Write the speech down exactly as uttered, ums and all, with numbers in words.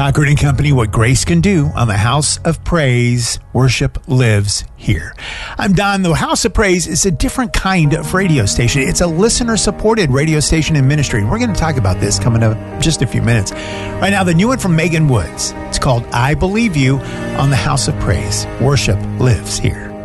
Cochran and Company, what grace can do on the House of Praise. Worship lives here. I'm Don. The House of Praise is a different kind of radio station. It's a listener-supported radio station and ministry. We're going to talk about this coming up in just a few minutes. Right now, the new one from Megan Woods. It's called I Believe You on the House of Praise. Worship lives here.